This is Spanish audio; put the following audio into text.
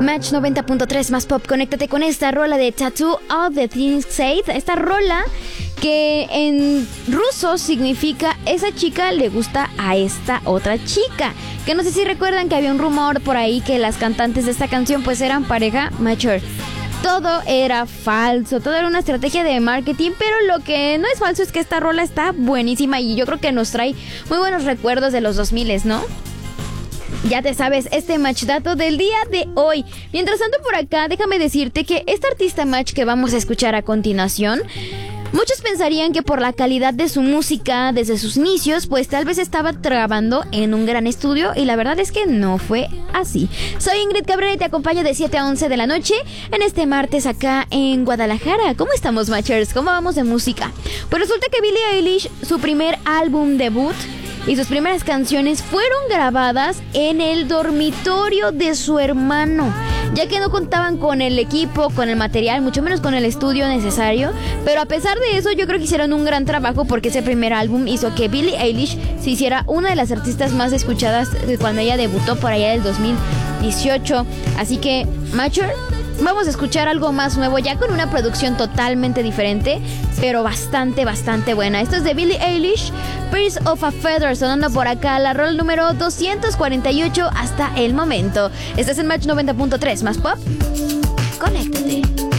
Match 90.3 más pop. Conéctate con esta rola de Tattoo of the Things Said. Esta rola que en ruso significa esa chica le gusta a esta otra chica. Que no sé si recuerdan que había un rumor por ahí que las cantantes de esta canción pues eran pareja mature. Todo era falso, todo era una estrategia de marketing, pero lo que no es falso es que esta rola está buenísima y yo creo que nos trae muy buenos recuerdos de los 2000, ¿no? Ya te sabes este match dato del día de hoy. Mientras tanto por acá, déjame decirte que esta artista match que vamos a escuchar a continuación, muchos pensarían que por la calidad de su música desde sus inicios, pues tal vez estaba grabando en un gran estudio y la verdad es que no fue así. Soy Ingrid Cabrera y te acompaño de 7 a 11 de la noche en este martes acá en Guadalajara. ¿Cómo estamos, matchers? ¿Cómo vamos de música? Pues resulta que Billie Eilish, su primer álbum debut y sus primeras canciones fueron grabadas en el dormitorio de su hermano, ya que no contaban con el equipo, con el material, mucho menos con el estudio necesario. Pero a pesar de eso, yo creo que hicieron un gran trabajo porque ese primer álbum hizo que Billie Eilish se hiciera una de las artistas más escuchadas cuando ella debutó por allá del 2018. Así que, Mature, vamos a escuchar algo más nuevo, ya con una producción totalmente diferente, pero bastante buena. Esto es de Billie Eilish, Birds of a Feather, sonando por acá, la rol número 248 hasta el momento. Estás en Match 90.3 más pop. Conéctate.